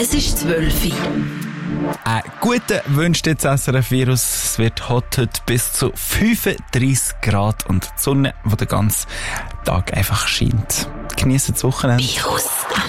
Es ist 12 Uhr. Guten wünscht jetzt SRF Virus. Es wird heute bis zu 35 Grad und die Sonne, die den ganzen Tag einfach scheint. Geniessen das Wochenende. Virus am